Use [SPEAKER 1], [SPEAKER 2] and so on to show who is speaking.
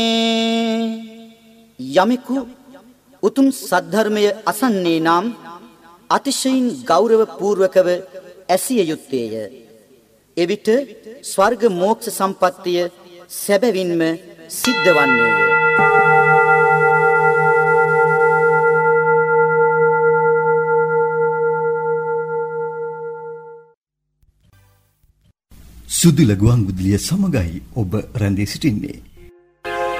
[SPEAKER 1] යමෙකු උතුම් සද්ධර්මය අසන්නේ නම් අතිශයින් ගෞරව පූර්වකව ඇසිය යුත්තේය. එවිට ස්වර්ග මෝක්ෂ සම්පත්තිය සැබවින්ම සිද්ධ වන්නේය.
[SPEAKER 2] සුදුල ගුවන් විදුලිය සමගයි ඔබ රැඳී සිටින්නේ.